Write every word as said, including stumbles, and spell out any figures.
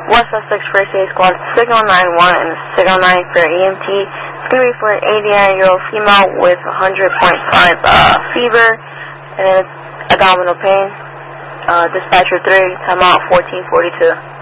West Sussex First Aid Squad, Signal nine one and Signal nine for E M T. It's going to be for an eighty-nine-year-old female with one hundred point five uh, fever and abdominal pain. Uh, dispatcher three, timeout fourteen forty-two.